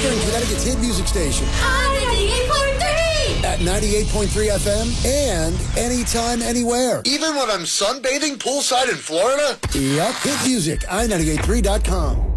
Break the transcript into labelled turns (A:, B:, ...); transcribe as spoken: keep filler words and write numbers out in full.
A: Western Connecticut's hit music station.
B: ninety-eight point three!
A: At ninety-eight point three F M and anytime, anywhere.
C: Even when I'm sunbathing poolside in Florida?
A: Yep, hit music, i ninety-eight point three dot com.